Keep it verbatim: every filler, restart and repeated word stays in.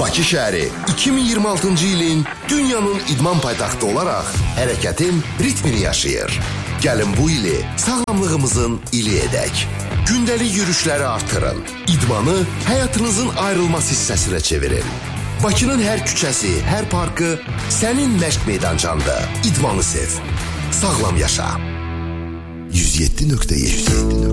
Bakı şəhəri iki min iyirmi altıncı ilin dünyanın idman paytaxtı olaraq hərəkətin ritmini yaşayır. Gəlin bu ili sağlamlığımızın ili edək. Gündəlik yürüşləri artırın. İdmanı həyatınızın ayrılmaz hissəsinə çevirin. Bakının hər küçəsi, hər parkı sənin məşq meydancandır. İdmanı sev. Sağlam yaşa. yüz yeddi nöqtə yeddi